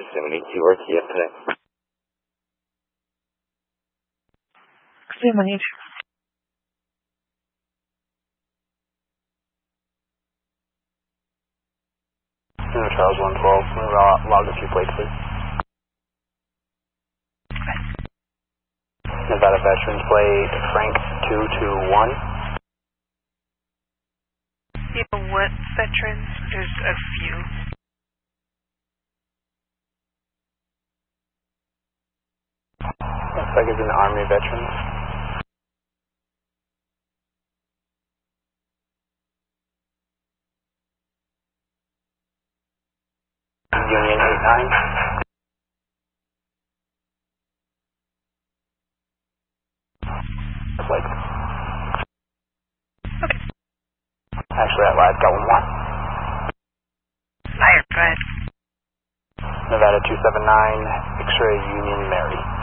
Yosemite. You work yesterday. Yosemite. Charles 112, can we log a few plates, please? Nevada Veterans Plate, Frank 221. You know what veterans? There's a few. Looks like it's an Army veterans. Union 89. Like, Okay. actually, that live got one more. Fire, go ahead. Nevada 279, X-ray Union Mary.